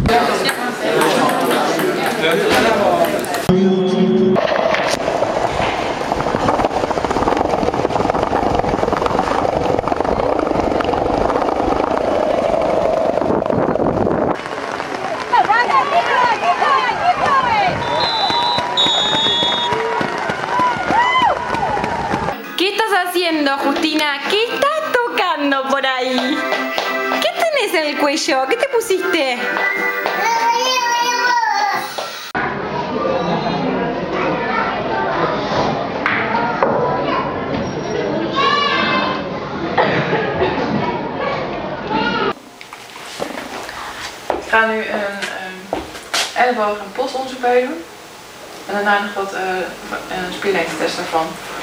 ¿Qué estás haciendo, Justina? ¿Qué estás tocando por ahí? ¿Qué tenés en el cuello? ¿Qué te pusiste? Ik ga nu een elleboog- en polsonderzoek bij je doen. En daarna nog wat spierlengtetest daarvan.